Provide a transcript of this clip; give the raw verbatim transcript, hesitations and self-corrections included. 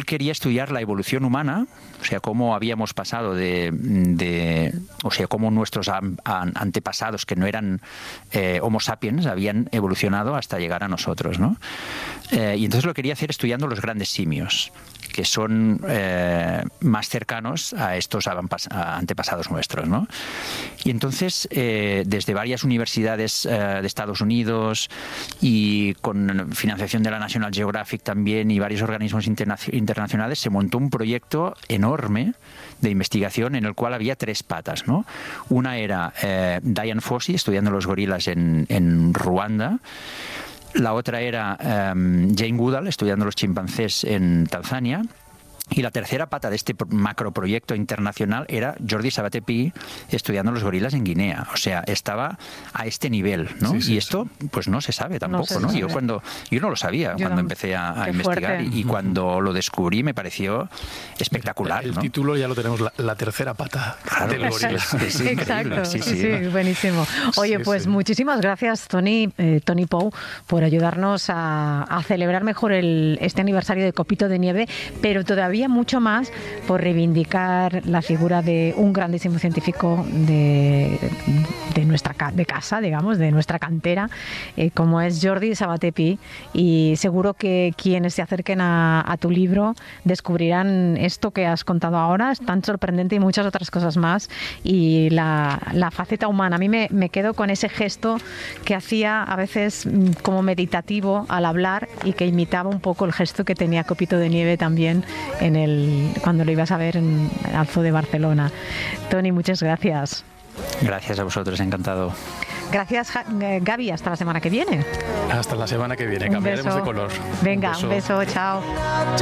él quería estudiar la evolución humana, o sea, cómo habíamos pasado de, de o sea, cómo nuestros an, an, antepasados, que no eran eh, Homo sapiens, habían evolucionado hasta llegar a nosotros, ¿no? Eh, y entonces lo quería hacer estudiando los grandes simios, que son eh, más cercanos a estos antepasados nuestros, ¿no? Y entonces, eh, desde varias universidades eh, de Estados Unidos y con financiación de la National Geographic también y varios organismos interna internacionales, se montó un proyecto enorme de investigación en el cual había tres patas, ¿no? Una era eh, Dian Fossey estudiando los gorilas en, en Ruanda. La otra era um, Jane Goodall estudiando los chimpancés en Tanzania. Y la tercera pata de este macroproyecto internacional era Jordi Sabaté-Pi estudiando los gorilas en Guinea. O sea, estaba a este nivel, ¿no? Sí, sí, y esto, pues no se sabe tampoco, ¿no? ¿no? Yo cuando yo no lo sabía yo cuando no, empecé a, a investigar y, y cuando lo descubrí me pareció espectacular. El, el ¿no? título ya lo tenemos, la, la tercera pata claro, del gorila. Es, es Exacto, sí, sí, sí, buenísimo. Oye, sí, pues sí. muchísimas gracias, Tony, eh, Tony Pou, por ayudarnos a, a celebrar mejor el, este aniversario de Copito de Nieve, pero todavía había mucho más por reivindicar la figura de un grandísimo científico de, de nuestra de casa, digamos, de nuestra cantera, eh, como es Jordi Sabaté-Pi, y seguro que quienes se acerquen a, a tu libro descubrirán esto que has contado ahora, es tan sorprendente y muchas otras cosas más, y la, la faceta humana. A mí me, me quedo con ese gesto que hacía a veces como meditativo al hablar y que imitaba un poco el gesto que tenía Copito de Nieve también en el, cuando lo ibas a ver en el Zoo de Barcelona. Tony, muchas gracias. Gracias a vosotros, encantado. Gracias, Gaby, hasta la semana que viene. Hasta la semana que viene, un cambiaremos beso. de color. Venga, un beso, un beso, chao.